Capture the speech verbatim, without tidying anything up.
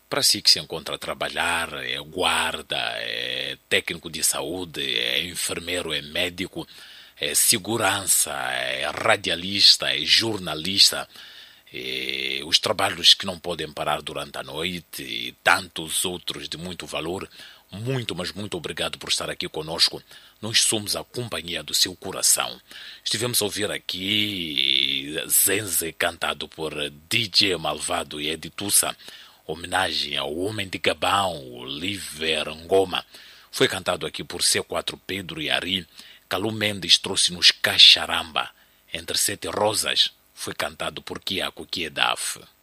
Para si que se encontra a trabalhar, é guarda, é técnico de saúde, é enfermeiro, é médico, é segurança, é radialista, é jornalista, e os trabalhos que não podem parar durante a noite e tantos outros de muito valor. Muito, mas muito obrigado por estar aqui conosco. Nós somos a companhia do seu coração. Estivemos a ouvir aqui Zenze cantado por D J Malvado e Editussa, homenagem ao homem de Gabão, Oliver Ngoma. Foi cantado aqui por C quatro Pedro e Ari. Calu Mendes trouxe-nos Cacharamba. Entre Sete Rosas foi cantado por Kiako Kiedaf.